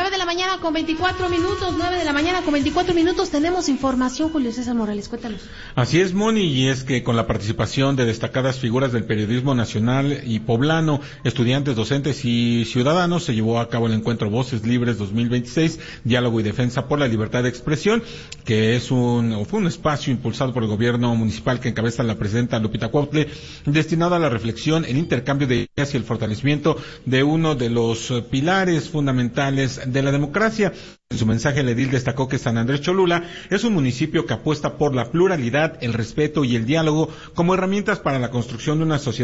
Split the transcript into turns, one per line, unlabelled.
9 de la mañana con 24 minutos, 9 de la mañana con 24 minutos, tenemos información, Julio César Morales, cuéntanos.
Así es, Moni, y es que con la participación de destacadas figuras del periodismo nacional y poblano, estudiantes, docentes y ciudadanos, se llevó a cabo el encuentro Voces Libres 2026, Diálogo y Defensa por la Libertad de Expresión, que fue un espacio impulsado por el gobierno municipal que encabeza la presidenta Lupita Cuautle, destinado a la reflexión, el intercambio de ideas y el fortalecimiento de uno de los pilares fundamentales de la democracia. En su mensaje, el edil destacó que San Andrés Cholula es un municipio que apuesta por la pluralidad, el respeto y el diálogo como herramientas para la construcción de una sociedad